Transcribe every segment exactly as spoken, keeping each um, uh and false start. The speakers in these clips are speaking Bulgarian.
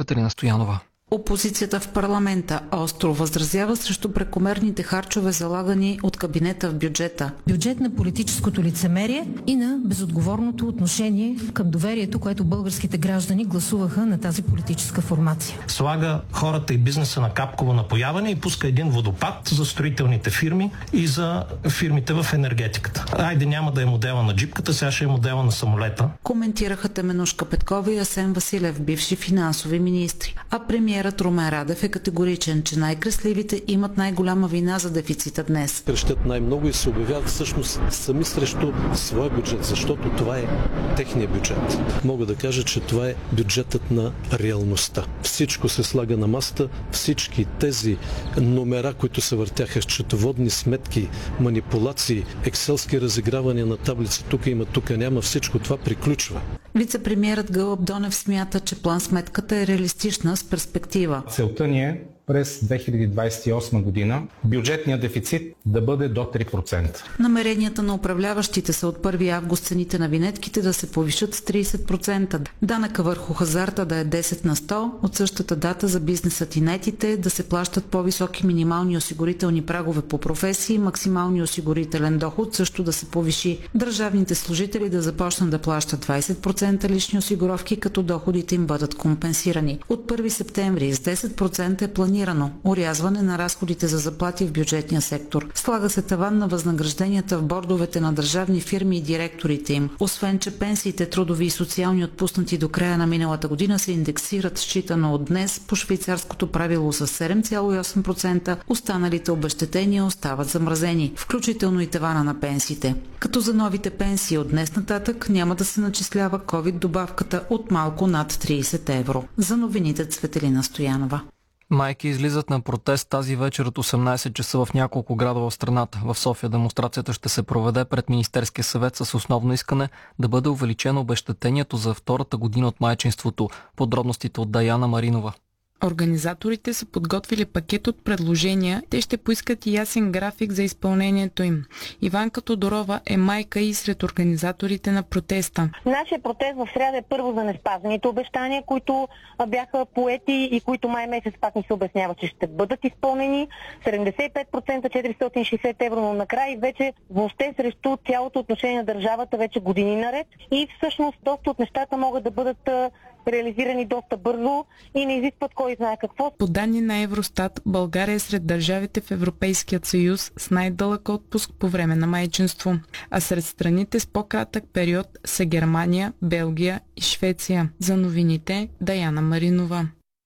Цветелина Стоянова. Опозицията в парламента остро възразява срещу прекомерните харчове, залагани от кабинета в бюджета. Бюджет на политическото лицемерие и на безотговорното отношение към доверието, което българските граждани гласуваха на тази политическа формация. Слага хората и бизнеса на капково напояване и пуска един водопад за строителните фирми и за фирмите в енергетиката. Айде, няма да е модела на джипката, сега ще е модела на самолета. Коментираха Теменужка Петкова и Асен Василев, бивши финансови министри. А премиер Румен Радев е категоричен, че най-кресливите имат най-голяма вина за дефицита днес. Крещят най-много и се обявяват всъщност сами срещу своя бюджет, защото това е техния бюджет. Мога да кажа, че това е бюджетът на реалността. Всичко се слага на масата, всички тези номера, които се въртяха, счетоводни сметки, манипулации, екселски разигравания на таблица, тук има, тук няма, всичко това приключва. Вице-премиерът Гълъб Донев смята, че план-сметката е реалистична с перспектива. Целта ни е през две хиляди двадесет и осма година бюджетният дефицит да бъде до три процента. Намеренията на управляващите са от първи август цените на винетките да се повишат с тридесет процента. Данъка върху хазарта да е десет на сто, от същата дата за бизнесът и наетите да се плащат по-високи минимални осигурителни прагове по професии, максимални осигурителен доход също да се повиши. Държавните служители да започнат да плащат двадесет процента лични осигуровки, като доходите им бъдат компенсирани. От първи септември с десет процента е планирано орязване на разходите за заплати в бюджетния сектор. Слага се таван на възнагражденията в бордовете на държавни фирми и директорите им. Освен, че пенсиите, трудови и социални отпуснати до края на миналата година се индексират считано от днес по швейцарското правило с седем цяло и осем процента, останалите обезщетения остават замразени, включително и тавана на пенсиите. Като за новите пенсии от днес нататък няма да се начислява ковид добавката от малко над тридесет евро. За новините Цветелина Стоянова. Майки излизат на протест тази вечер от осемнадесет часа в няколко града в страната. В София демонстрацията ще се проведе пред Министерския съвет с основно искане да бъде увеличено обезщетението за втората година от майчинството. Подробностите от Даяна Маринова. Организаторите са подготвили пакет от предложения. Те ще поискат и ясен график за изпълнението им. Иванка Тодорова е майка и сред организаторите на протеста. Нашия протест в сряда е първо за неспазените обещания, които бяха поети и които май месец пак ни се обяснява, че ще бъдат изпълнени. седемдесет и пет процента четиристотин и шейсет евро, но накрая вече въобще срещу цялото отношение на държавата вече години наред. И всъщност доста от нещата могат да бъдат реализирани доста бързо и не изискват кой знае какво. По данни на Евростат, България е сред държавите в Европейският съюз с най-дълъг отпуск по време на майчинство. А сред страните с по-кратък период са Германия, Белгия и Швеция. За новините Даяна Маринова.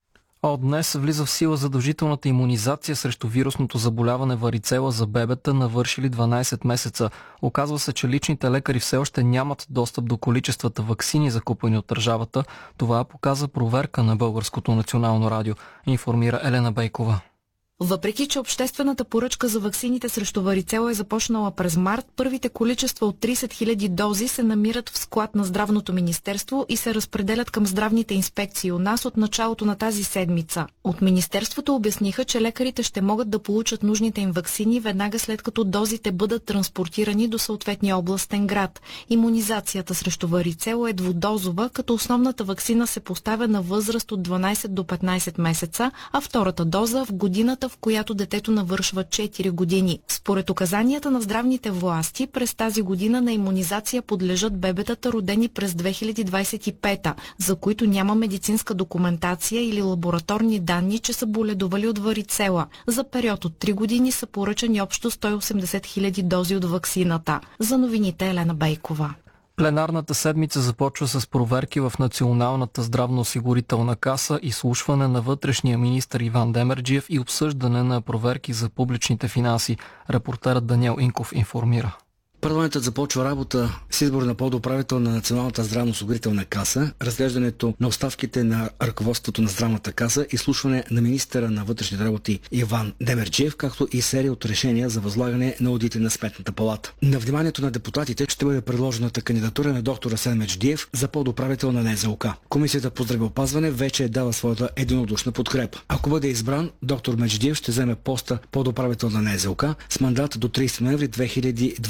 От днес влиза в сила задължителната имунизация срещу вирусното заболяване варицела за бебета, навършили дванадесет месеца. Оказва се, че личните лекари все още нямат достъп до количествата ваксини, закупени от държавата. Това показа проверка на Българското национално радио, информира Елена Бейкова. Въпреки че обществената поръчка за ваксините срещу варицела е започнала през март, първите количества от тридесет хиляди дози се намират в склад на Здравното министерство и се разпределят към здравните инспекции у нас от началото на тази седмица. От министерството обясниха, че лекарите ще могат да получат нужните им ваксини веднага след като дозите бъдат транспортирани до съответния областен град. Имунизацията срещу варицела е двудозова, като основната ваксина се поставя на възраст от дванадесет до петнадесет месеца, а втората доза в годината, в която детето навършва четири години. Според указанията на здравните власти, през тази година на имунизация подлежат бебетата, родени през две хиляди двадесет и пета, за които няма медицинска документация или лабораторни данни, че са боледували от варицела. За период от три години са поръчани общо сто и осемдесет хиляди дози от ваксината. За новините Елена Бейкова. Пленарната седмица започва с проверки в Националната здравноосигурителна каса, изслушване на вътрешния министър Иван Демерджиев и обсъждане на проверки за публичните финанси. Репортерът Даниел Инков информира. Парламентът започва работа с избор на подуправител на Националната здравноосигурителна каса, разглеждането на оставките на ръководството на здравната каса, изслушване на министъра на вътрешните работи Иван Демерджиев, както и серия от решения за възлагане на одити на Сметната палата. На вниманието на депутатите ще бъде предложената кандидатура на доктор Асен Медждиев за подуправител на НЗОК. Комисията по здравеопазване вече е дала своята единодушна подкрепа. Ако бъде избран, доктор Медждиев ще вземе поста подуправител на НЗОК с мандат до тридесети ноември две хиляди двадесет и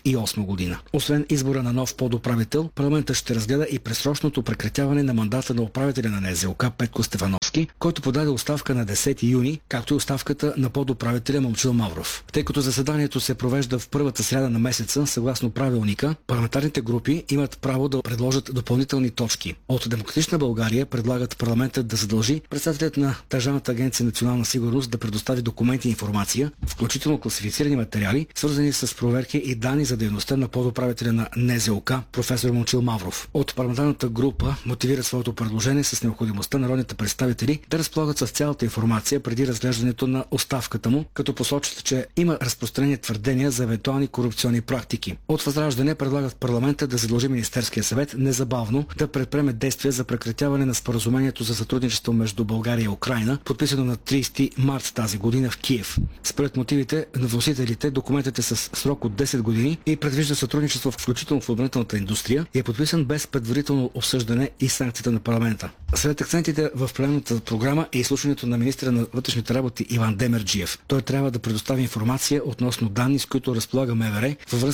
и осма година. Освен избора на нов подуправител, парламентът ще разгледа и пресрочното прекратяване на мандата на управителя на НЗОК Петко Стефановски, който подаде оставка на десети юни, както и оставката на подуправителя Момчил Мавров. Тъй като заседанието се провежда в първата сряда на месеца, съгласно правилника, парламентарните групи имат право да предложат допълнителни точки. От Демократична България предлагат парламентът да задължи председателят на Държавната агенция национална сигурност да предостави документи и информация, включително класифицирани материали, свързани с проверки и данни за дейността на подуправителя на НЗОК професор Момчил Мавров. От парламентарната група мотивира своето предложение с необходимостта народните представители да разполагат с цялата информация преди разглеждането на оставката му, като посочат, че има разпространени твърдения за евентуални корупционни практики. От Възраждане предлагат парламента да задължи Министерския съвет незабавно да предприеме действия за прекратяване на споразумението за сътрудничество между България и Украйна, подписано на тридесети март тази година в Киев. Според мотивите на вносителите, документът е с срок от десет години и предвижда сътрудничество, включително в отбранителната индустрия, и е подписан без предварително обсъждане и санкцията на парламента. Сред акцентите в пленарната програма е изслушването на министра на вътрешните работи Иван Демерджиев. Той трябва да предостави информация относно данни, с които разполага МВР във връзка